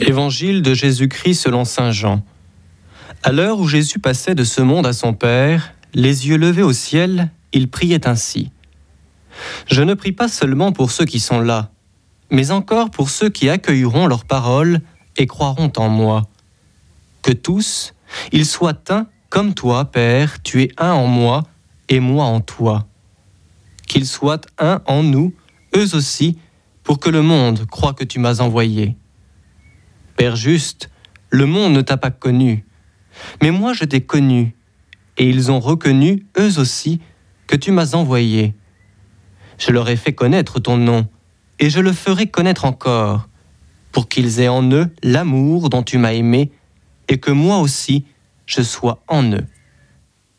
Évangile de Jésus-Christ selon saint Jean. À l'heure où Jésus passait de ce monde à son Père, les yeux levés au ciel, il priait ainsi. Je ne prie pas seulement pour ceux qui sont là, mais encore pour ceux qui accueilleront leurs paroles et croiront en moi. Que tous, ils soient un comme toi, Père, tu es un en moi et moi en toi. Qu'ils soient un en nous, eux aussi, pour que le monde croie que tu m'as envoyé. Père juste, le monde ne t'a pas connu, mais moi je t'ai connu, et ils ont reconnu, eux aussi, que tu m'as envoyé. Je leur ai fait connaître ton nom, et je le ferai connaître encore, pour qu'ils aient en eux l'amour dont tu m'as aimé, et que moi aussi je sois en eux.